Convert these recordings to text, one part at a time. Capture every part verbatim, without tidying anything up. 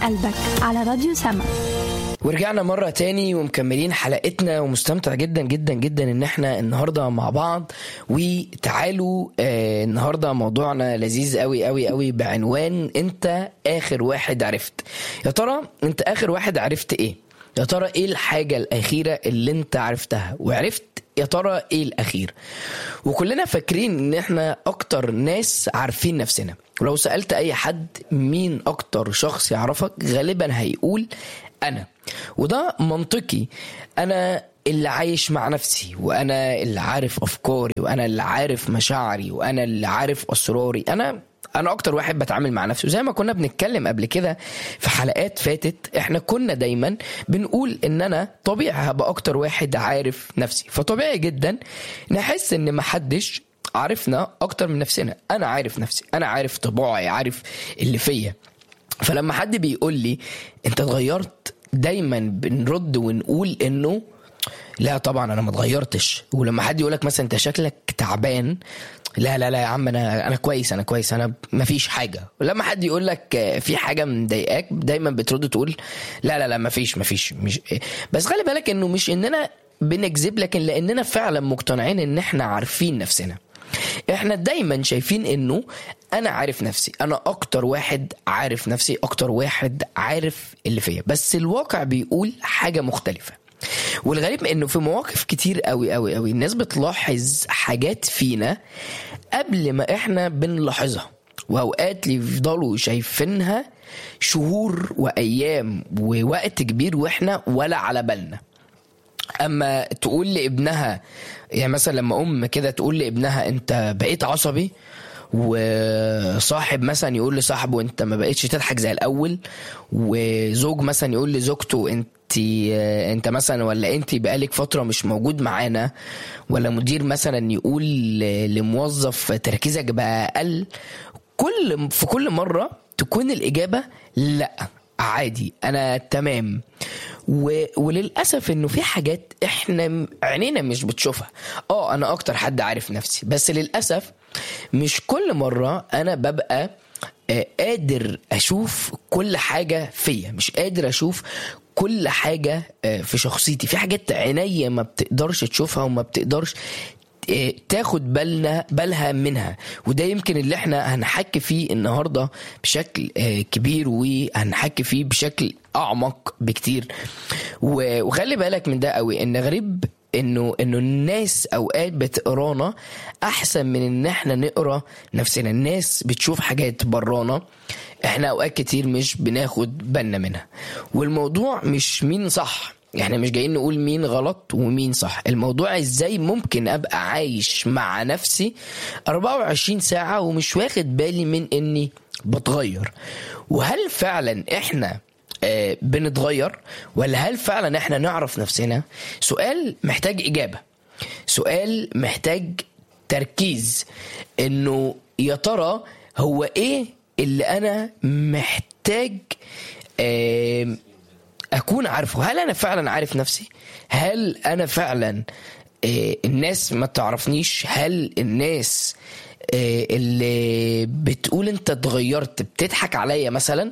قلبك على راديو سما. ورجعنا مرة تاني ومكملين حلقتنا، ومستمتع جدا جدا جدا ان احنا النهاردة مع بعض. وتعالوا آه النهاردة موضوعنا لذيذ قوي قوي قوي بعنوان انت اخر واحد عرفت. يا ترى انت اخر واحد عرفت ايه؟ يا ترى ايه الحاجة الاخيرة اللي انت عرفتها وعرفت يا ترى ايه الاخير؟ وكلنا فاكرين ان احنا اكتر ناس عارفين نفسنا، ولو سألت اي حد مين اكتر شخص يعرفك غالبا هيقول انا. وده منطقي، انا اللي عايش مع نفسي، وانا اللي عارف افكاري، وانا اللي عارف مشاعري، وانا اللي عارف اسراري. انا انا اكتر واحد بتعامل مع نفسي. وزي ما كنا بنتكلم قبل كده في حلقات فاتت، احنا كنا دايما بنقول ان انا طبيعي هبقى اكتر واحد عارف نفسي، فطبيعي جدا نحس ان محدش عارفنا اكتر من نفسنا. انا عارف نفسي، انا عارف طباعي، عارف اللي فيا. فلما حد بيقول لي انت اتغيرت، دايما بنرد ونقول انه لا طبعا انا ما اتغيرتش. ولما حد يقولك مثلا انت شكلك تعبان، لا لا لا يا عم انا انا كويس انا كويس انا ما فيش حاجه. ولما حد يقولك في حاجه مضايقاك، دايما بترد تقول لا لا لا ما فيش ما فيش مش. بس خلي بالك انه مش اننا بنكذب، لكن لاننا فعلا مقتنعين ان احنا عارفين نفسنا. احنا دايما شايفين انه انا عارف نفسي، انا اكتر واحد عارف نفسي، اكتر واحد عارف اللي فيا. بس الواقع بيقول حاجة مختلفة. والغريب انه في مواقف كتير قوي قوي قوي الناس بتلاحظ حاجات فينا قبل ما احنا بنلاحظها، واوقات يفضلوا شايفينها شهور وايام ووقت كبير واحنا ولا على بالنا. اما تقول لابنها، يعني مثلا لما ام كده تقول لابنها انت بقيت عصبي، وصاحب مثلا يقول لصاحبه انت ما بقيتش تضحك زي الاول، وزوج مثلا يقول لزوجته انت انت مثلا ولا انت بقالك فتره مش موجود معانا، ولا مدير مثلا يقول لموظف تركيزك بقى اقل، كل في كل مره تكون الاجابه لا عادي انا تمام. و... وللأسف انه في حاجات احنا عينينا مش بتشوفها. اه انا اكتر حد عارف نفسي، بس للأسف مش كل مرة انا ببقى قادر اشوف كل حاجة فيا، مش قادر اشوف كل حاجة في شخصيتي. في حاجات عينيا ما بتقدرش تشوفها وما بتقدرش تاخد بالنا بالها منها. وده يمكن اللي احنا هنحكي فيه النهاردة بشكل كبير، وهنحكي فيه بشكل اعمق بكتير. وخلي بالك من ده قوي، ان غريب انه انه الناس اوقات بتقرانا احسن من ان احنا نقرا نفسنا. الناس بتشوف حاجات برانا احنا اوقات كتير مش بناخد بالنا منها. والموضوع مش مين صح، احنا مش جايين نقول مين غلط ومين صح. الموضوع ازاي ممكن ابقى عايش مع نفسي أربعة وعشرين ساعة ومش واخد بالي من اني بتغير. وهل فعلا احنا آه بنتغير، ولا هل فعلا احنا نعرف نفسنا؟ سؤال محتاج اجابة، سؤال محتاج تركيز. انه يا ترى هو ايه اللي انا محتاج آه أكون عارفه؟ هل أنا فعلا عارف نفسي؟ هل أنا فعلا آه الناس ما تعرفنيش؟ هل الناس آه اللي بتقول أنت اتغيرت بتضحك عليا مثلا،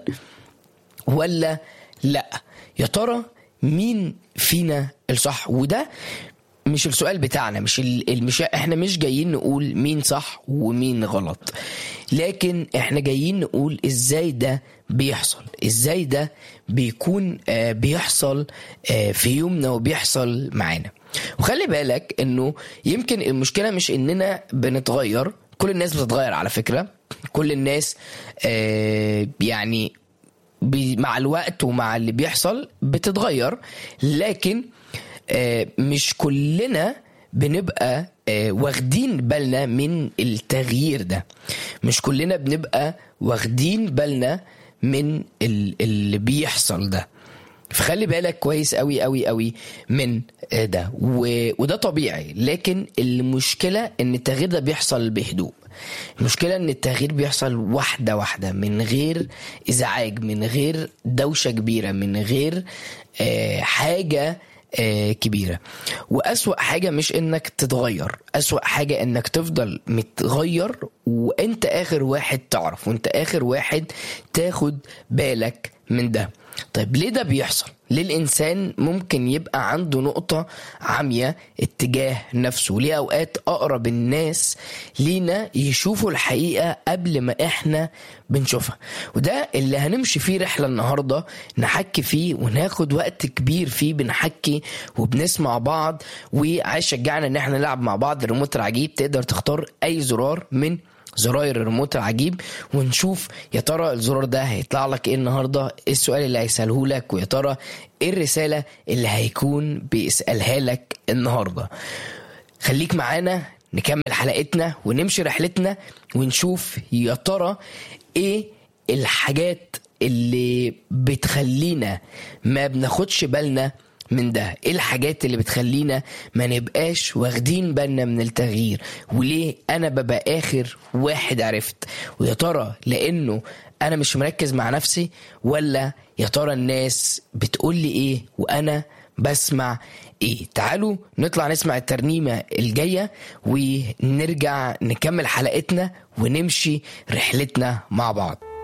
ولا لا؟ يا ترى مين فينا الصح؟ وده مش السؤال بتاعنا، مش المش... احنا مش جايين نقول مين صح ومين غلط، لكن احنا جايين نقول ازاي ده بيحصل، ازاي ده بيكون آه بيحصل آه في يومنا وبيحصل معانا. وخلي بالك انه يمكن المشكلة مش اننا بنتغير. كل الناس بتتغير على فكرة، كل الناس آه يعني مع الوقت ومع اللي بيحصل بتتغير، لكن آه مش كلنا بنبقى آه واخدين بالنا من التغيير ده. مش كلنا بنبقى واخدين بالنا من اللي بيحصل ده. فخلي بالك كويس قوي قوي قوي من ده. وده طبيعي، لكن المشكلة ان التغيير ده بيحصل بهدوء. المشكلة ان التغيير بيحصل واحدة واحدة، من غير ازعاج، من غير دوشة كبيرة، من غير آه حاجة آه كبيرة. وأسوأ حاجة مش انك تتغير، أسوأ حاجة انك تفضل متغير وانت اخر واحد تعرف، وانت اخر واحد تاخد بالك من ده. طيب ليه ده بيحصل؟ ليه الإنسان ممكن يبقى عنده نقطة عمية اتجاه نفسه؟ ليه أوقات أقرب الناس لينا يشوفوا الحقيقة قبل ما إحنا بنشوفها؟ وده اللي هنمشي فيه رحلة النهاردة، نحكي فيه وناخد وقت كبير فيه بنحكي وبنسمع بعض. وعايز شجعنا إن إحنا نلعب مع بعض الريموت العجيب. تقدر تختار أي زرار من زراير الريموت العجيب ونشوف يا ترى الزرار ده هيطلع لك ايه النهارده، ايه السؤال اللي هيساله لك، ويا ترى ايه الرساله اللي هيكون بيسالها لك النهارده. خليك معانا نكمل حلقتنا ونمشي رحلتنا ونشوف يا ترى ايه الحاجات اللي بتخلينا ما بناخدش بالنا من ده، ايه الحاجات اللي بتخلينا ما نبقاش واخدين بالنا من التغيير، وليه انا ببقى اخر واحد عرفت. ويا ترى لانه انا مش مركز مع نفسي، ولا يا ترى الناس بتقول لي ايه وانا بسمع ايه؟ تعالوا نطلع نسمع الترنيمة الجاية ونرجع نكمل حلقتنا ونمشي رحلتنا مع بعض.